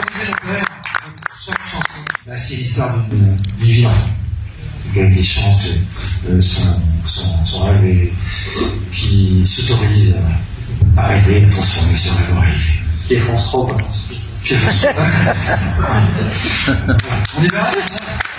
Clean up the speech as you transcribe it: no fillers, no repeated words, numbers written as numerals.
chaque chanson, bah, c'est l'histoire d'une vie d'enfant. Quelqu'un qui chante son rêve et qui s'autorise à rêver, à transformer son rêve en réalité. Qui est France 3, quoi. Qui est France 3. On y va.